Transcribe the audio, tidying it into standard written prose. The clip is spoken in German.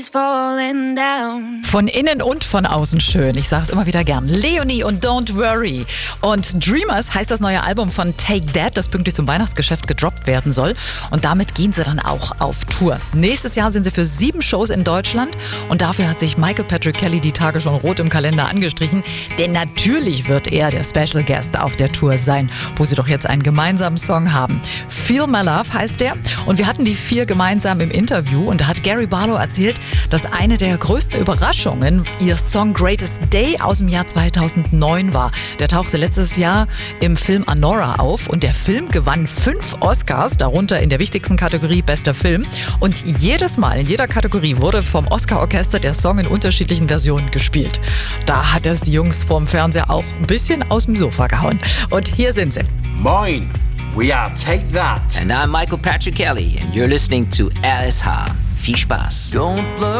Von innen und von außen schön. Ich sage es immer wieder gern. Leonie und Don't Worry. Und Dreamers heißt das neue Album von Take That, das pünktlich zum Weihnachtsgeschäft gedroppt werden soll. Und damit gehen sie dann auch auf Tour. Nächstes Jahr sind sie für 7 Shows in Deutschland. Und dafür hat sich Michael Patrick Kelly die Tage schon rot im Kalender angestrichen. Denn natürlich wird er der Special Guest auf der Tour sein, wo sie doch jetzt einen gemeinsamen Song haben. Feel My Love heißt der. Und wir hatten die 4 gemeinsam im Interview. Und da hat Gary Barlow erzählt, dass eine der größten Überraschungen ihr Song Greatest Day aus dem Jahr 2009 war. Der tauchte letztes Jahr im Film Anora auf und der Film gewann 5 Oscars, darunter in der wichtigsten Kategorie Bester Film. Und jedes Mal in jeder Kategorie wurde vom Oscar-Orchester der Song in unterschiedlichen Versionen gespielt. Da hat es die Jungs vorm Fernseher auch ein bisschen aus dem Sofa gehauen. Und hier sind sie. Moin, we are Take That. And I'm Michael Patrick Kelly and you're listening to RSH. Viel Spaß. Don't